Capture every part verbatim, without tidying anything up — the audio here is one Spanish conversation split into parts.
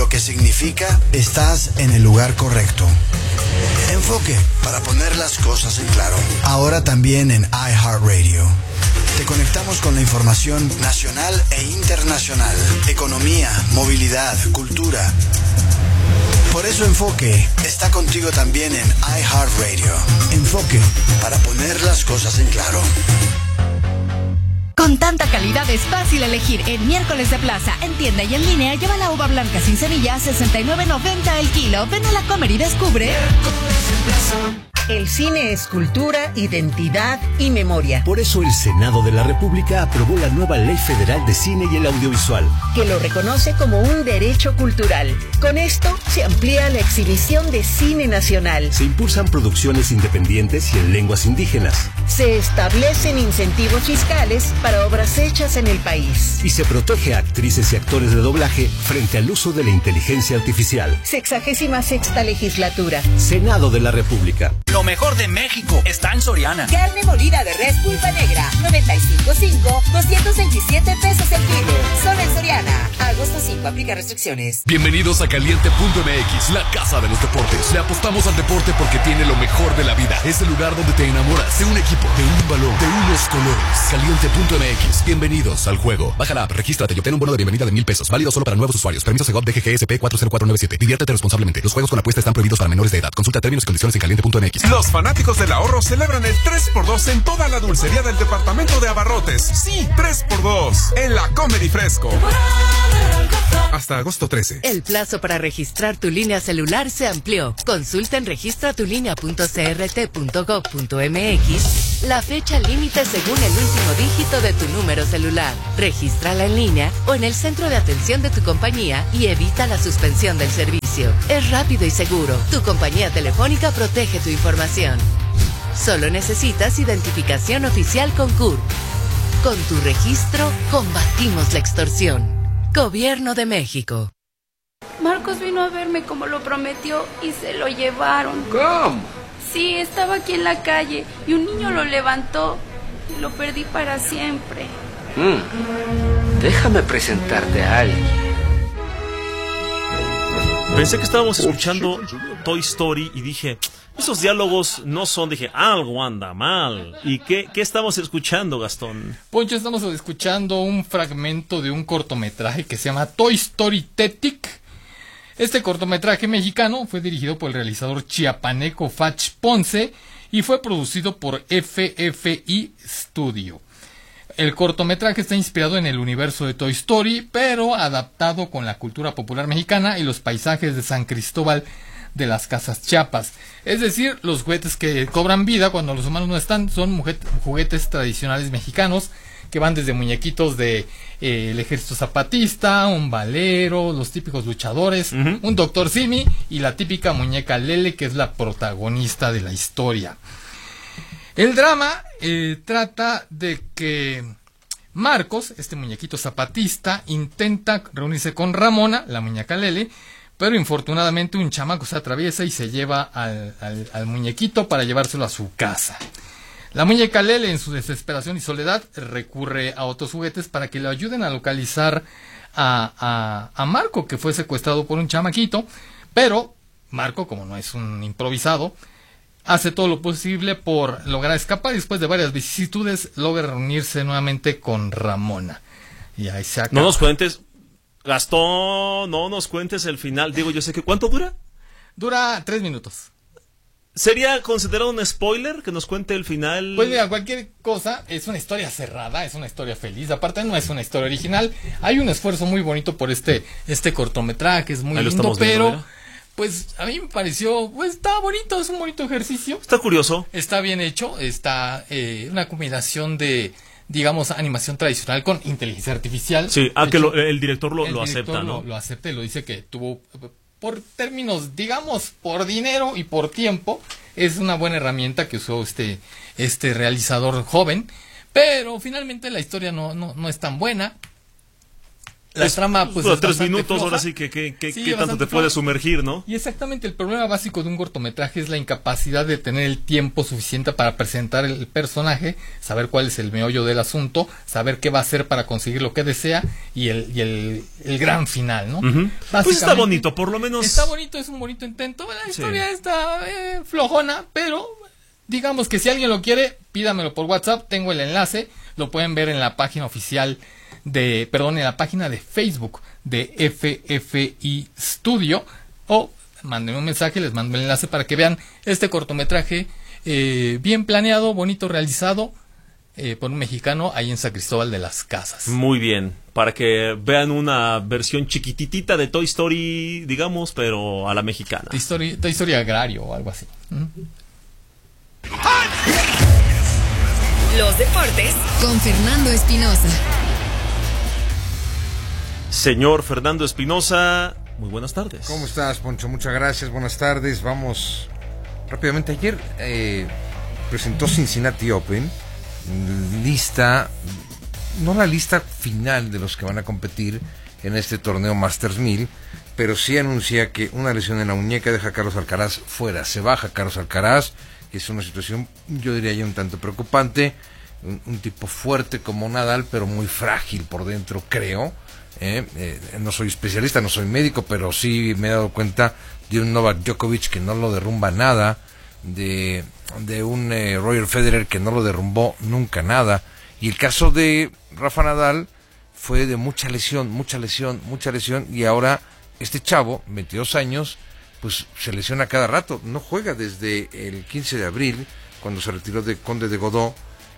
lo que significa estás en el lugar correcto. Enfoque, para poner las cosas en claro. Ahora también en iHeartRadio. Te conectamos con la información nacional e internacional, economía, movilidad, cultura. Por eso Enfoque está contigo también en iHeartRadio. Enfoque, para poner las cosas en claro. Con tanta calidad es fácil elegir. En Miércoles de Plaza, en tienda y en línea, lleva la uva blanca sin semilla a sesenta y nueve noventa el kilo. Ven a la Comer y descubre. El cine es cultura, identidad y memoria. Por eso el Senado de la República aprobó la nueva Ley Federal de Cine y el Audiovisual, que lo reconoce como un derecho cultural. Con esto se amplía la exhibición de cine nacional. Se impulsan producciones independientes y en lenguas indígenas. Se establecen incentivos fiscales para obras hechas en el país. Y se protege a actrices y actores de doblaje frente al uso de la inteligencia artificial. Sexagésima sexta legislatura. Senado de la República. Lo mejor de México está en Soriana. Carne molida de res pulpa negra, noventa y cinco punto cinco, doscientos veintisiete pesos el kilo. Solo en Soriana. Agosto cinco, aplica restricciones. Bienvenidos a Caliente punto M X, la casa de los deportes. Le apostamos al deporte porque tiene lo mejor de la vida. Es el lugar donde te enamoras de un equipo, de un balón, de unos colores. Caliente punto M X. Bienvenidos al juego. Baja la app, regístrate y obtén un bono de bienvenida de mil pesos. Válido solo para nuevos usuarios. Permiso Segov D G G S P cuatro cero cuatro nueve siete. Diviértete responsablemente. Los juegos con apuesta están prohibidos para menores de edad. Consulta términos y condiciones en Caliente punto M X. Los fanáticos del ahorro celebran el tres por dos en toda la dulcería del departamento de abarrotes. Sí, tres por dos en la Comer y Fresco. Hasta agosto trece. El plazo para registrar tu línea celular se amplió. Consulta en registra tu línea punto c r t punto gov punto m x la fecha límite según el último dígito de tu número celular. Regístrala en línea o en el centro de atención de tu compañía y evita la suspensión del servicio. Es rápido y seguro. Tu compañía telefónica protege tu información. Solo necesitas identificación oficial con C U R. Con tu registro, combatimos la extorsión. Gobierno de México. Marcos vino a verme como lo prometió y se lo llevaron. ¿Cómo? Sí, estaba aquí en la calle y un niño lo levantó y lo perdí para siempre. Mm. Déjame presentarte a alguien. Pensé que estábamos escuchando Toy Story y dije, esos diálogos no son, dije, algo anda mal. ¿Y qué, qué estamos escuchando, Gastón? Poncho, estamos escuchando un fragmento de un cortometraje que se llama Toy Story Tetic. Este cortometraje mexicano fue dirigido por el realizador chiapaneco Fach Ponce y fue producido por F F I Studio. El cortometraje está inspirado en el universo de Toy Story, pero adaptado con la cultura popular mexicana y los paisajes de San Cristóbal de las Casas Chiapas. Es decir, los juguetes que cobran vida cuando los humanos no están son juguetes tradicionales mexicanos que van desde muñequitos de eh, el ejército zapatista, un valero, los típicos luchadores, uh-huh. un doctor Simi y la típica muñeca Lele, que es la protagonista de la historia. El drama eh, trata de que Marcos, este muñequito zapatista, intenta reunirse con Ramona, la muñeca Lele, pero infortunadamente un chamaco se atraviesa y se lleva al, al, al muñequito para llevárselo a su casa. La muñeca Lele, en su desesperación y soledad, recurre a otros juguetes para que le ayuden a localizar a, a, a Marco, que fue secuestrado por un chamaquito, pero Marco, como no es un improvisado, hace todo lo posible por lograr escapar y después de varias vicisitudes logra reunirse nuevamente con Ramona. Y ahí se acaba. No nos cuentes, Gastón, no nos cuentes el final. Digo, yo sé que... ¿Cuánto dura? Dura tres minutos. ¿Sería considerado un spoiler que nos cuente el final? Pues mira, cualquier cosa, es una historia cerrada, es una historia feliz. Aparte no es una historia original. Hay un esfuerzo muy bonito por este, este cortometraje, es muy Ahí lindo, lo pero... viendo, pues a mí me pareció, pues está bonito, es un bonito ejercicio. Está curioso. Está bien hecho, está eh, una combinación de, digamos, animación tradicional con inteligencia artificial. Sí, ah, de que hecho, lo, el director lo, el lo director acepta, ¿no? Lo, lo acepta y lo dice que tuvo, por términos, digamos, por dinero y por tiempo, es una buena herramienta que usó este, este realizador joven, pero finalmente la historia no, no, no es tan buena. La es, trama, pues. Bueno, tres minutos, floja. Ahora sí que, que, que, sí, que tanto te puede sumergir, ¿no? Y exactamente, el problema básico de un cortometraje es la incapacidad de tener el tiempo suficiente para presentar el personaje, saber cuál es el meollo del asunto, saber qué va a hacer para conseguir lo que desea y el, y el, el gran final, ¿no? Uh-huh. Pues está bonito, por lo menos. Está bonito, es un bonito intento. La historia sí. está eh, flojona, pero digamos que si alguien lo quiere, pídamelo por WhatsApp, tengo el enlace, lo pueden ver en la página oficial de, perdón, en la página de Facebook de F F I Studio, o mándenme un mensaje, les mando el enlace para que vean este cortometraje eh, bien planeado, bonito realizado eh, por un mexicano ahí en San Cristóbal de las Casas. Muy bien, para que vean una versión chiquititita de Toy Story, digamos, pero a la mexicana. Toy Story, Toy Story agrario o algo así. ¿Mm? Los deportes con Fernando Espinosa. Señor Fernando Espinosa, muy buenas tardes. ¿Cómo estás, Poncho? Muchas gracias, buenas tardes. Vamos rápidamente. Ayer eh, presentó Cincinnati Open, lista, no la lista final de los que van a competir en este torneo Masters mil, pero sí anuncia que una lesión en la muñeca deja a Carlos Alcaraz fuera. Se baja Carlos Alcaraz, que es una situación, yo diría ya un tanto preocupante. Un, un tipo fuerte como Nadal, pero muy frágil por dentro, creo. Eh, eh, no soy especialista, no soy médico, pero sí me he dado cuenta de un Novak Djokovic que no lo derrumba nada, de, de un eh, Roger Federer que no lo derrumbó nunca nada, y el caso de Rafa Nadal fue de mucha lesión, mucha lesión, mucha lesión, y ahora este chavo, veintidós años, pues se lesiona cada rato, no juega desde el quince de abril, cuando se retiró de Conde de Godó,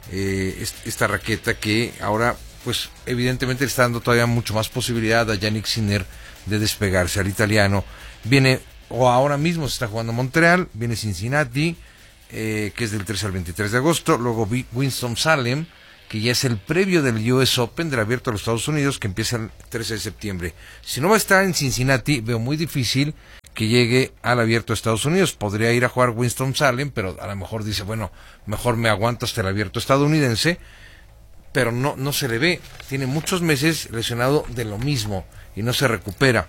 eh, esta raqueta que ahora pues evidentemente le está dando todavía mucho más posibilidad a Yannick Sinner de despegarse. Al italiano viene, o ahora mismo se está jugando Montreal, viene Cincinnati, eh, que es del trece al veintitrés de agosto, luego Winston-Salem, que ya es el previo del U S Open, del Abierto de los Estados Unidos, que empieza el trece de septiembre. Si no va a estar en Cincinnati, veo muy difícil que llegue al Abierto de Estados Unidos. Podría ir a jugar Winston-Salem, pero a lo mejor dice, bueno, mejor me aguanto hasta el Abierto estadounidense, pero no, no se le ve, tiene muchos meses lesionado de lo mismo y no se recupera,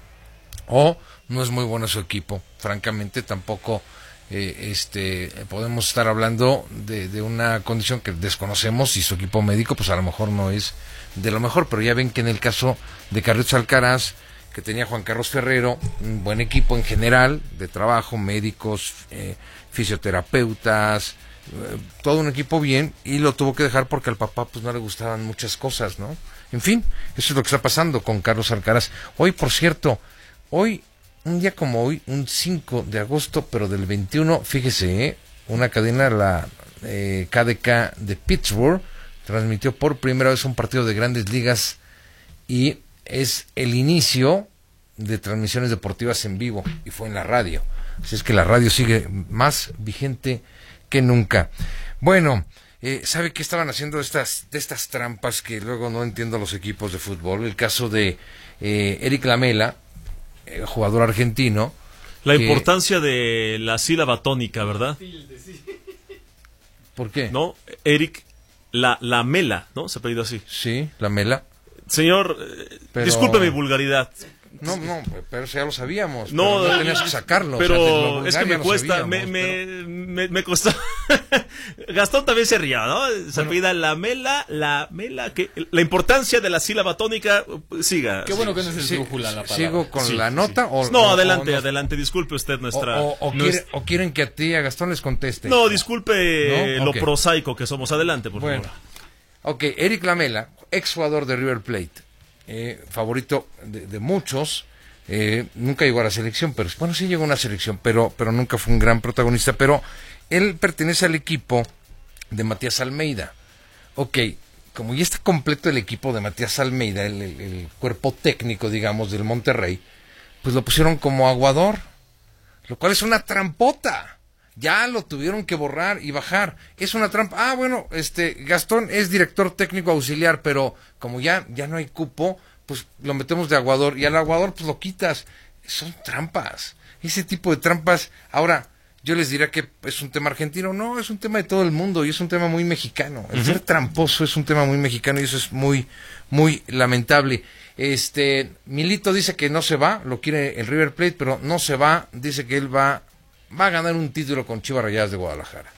o no es muy bueno su equipo, francamente tampoco eh, este podemos estar hablando de, de una condición que desconocemos, y su equipo médico pues a lo mejor no es de lo mejor, pero ya ven que en el caso de Carlitos Alcaraz, que tenía Juan Carlos Ferrero, un buen equipo en general de trabajo, médicos, eh, fisioterapeutas, todo un equipo bien, y lo tuvo que dejar porque al papá pues no le gustaban muchas cosas, ¿no? En fin, eso es lo que está pasando con Carlos Alcaraz. Hoy, por cierto, hoy, un día como hoy, un cinco de agosto, pero del veintiuno, fíjese, ¿eh? Una cadena, la eh, K D K de Pittsburgh, transmitió por primera vez un partido de Grandes Ligas, y es el inicio de transmisiones deportivas en vivo, y fue en la radio. Así es que la radio sigue más vigente que nunca. Bueno, eh, ¿sabe qué estaban haciendo estas, de estas trampas que luego no entiendo los equipos de fútbol? El caso de eh, Eric Lamela, eh, jugador argentino. La que... importancia de la sílaba tónica, ¿verdad? ¿Por qué? No, Eric la, Lamela, ¿no? Se ha pedido así. Sí, Lamela. Señor, eh, pero... disculpe mi vulgaridad. No, no, pero eso ya lo sabíamos. No, pero no tenías que sacarlo. Pero o sea, es que me cuesta, me, me, pero... me, me costó. Gastón también se ría, ¿no? Se bueno, pida la mela, la mela, que la importancia de la sílaba tónica, siga. Qué bueno que no es el sí, brújula la palabra. ¿Sigo con sí, la nota? Sí. O, no, o, adelante, o no, adelante, disculpe usted nuestra... O, o, o, nuestra... quiere, o quieren que a ti, a Gastón, les conteste. No, disculpe ¿No? lo okay. prosaico que somos. Adelante, por bueno, favor. Ok, Eric Lamela, ex jugador de River Plate, eh, favorito de, de muchos. Eh, nunca llegó a la selección, pero bueno, sí llegó a una selección, pero, pero nunca fue un gran protagonista. Pero él pertenece al equipo de Matías Almeida. Ok, como ya está completo el equipo de Matías Almeida, el, el, el cuerpo técnico, digamos, del Monterrey, pues lo pusieron como aguador, lo cual es una trampota. Ya lo tuvieron que borrar y bajar. Es una trampa. Ah, bueno, este Gastón es director técnico auxiliar, pero como ya, ya no hay cupo, pues lo metemos de aguador, y al aguador pues lo quitas. Son trampas, ese tipo de trampas. Ahora, yo les diría que es un tema argentino. No, es un tema de todo el mundo y es un tema muy mexicano. El uh-huh. ser tramposo es un tema muy mexicano y eso es muy, muy lamentable. Este, Milito dice que no se va, lo quiere el River Plate, pero no se va, dice que él va, va a ganar un título con Chivas Rayadas de Guadalajara.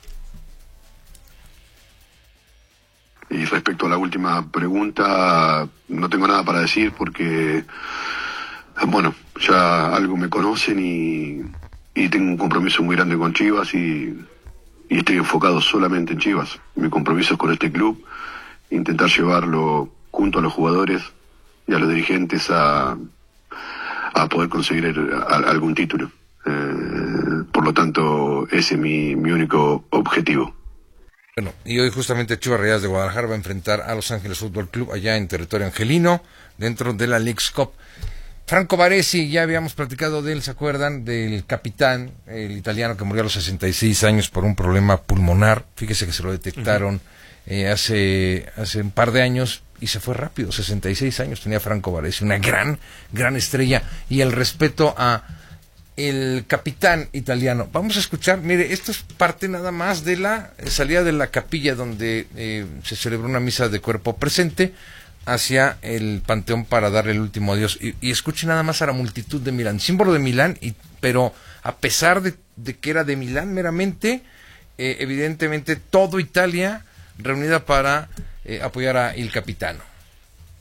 Y respecto a la última pregunta, no tengo nada para decir porque, bueno, ya algo me conocen y, y tengo un compromiso muy grande con Chivas y, y estoy enfocado solamente en Chivas. Mi compromiso es con este club, intentar llevarlo junto a los jugadores y a los dirigentes a, a poder conseguir el, a, algún título. Eh, por lo tanto, ese es mi, mi único objetivo. Bueno, y hoy justamente Chivas Rayadas de Guadalajara va a enfrentar a Los Ángeles Fútbol Club allá en territorio angelino, dentro de la Leagues Cup. Franco Baresi, ya habíamos platicado de él, ¿se acuerdan? Del capitán, el italiano que murió a los sesenta y seis años por un problema pulmonar. Fíjese que se lo detectaron uh-huh. eh, hace, hace un par de años y se fue rápido, sesenta y seis años tenía Franco Baresi, una gran, gran estrella, y el respeto a el capitán italiano. Vamos a escuchar, mire, esto es parte nada más de la salida de la capilla donde eh, se celebró una misa de cuerpo presente hacia el panteón para darle el último adiós, y, y escuche nada más a la multitud de Milán, símbolo de Milán, y, pero a pesar de, de que era de Milán meramente, eh, evidentemente todo Italia reunida para eh, apoyar a Il Capitano.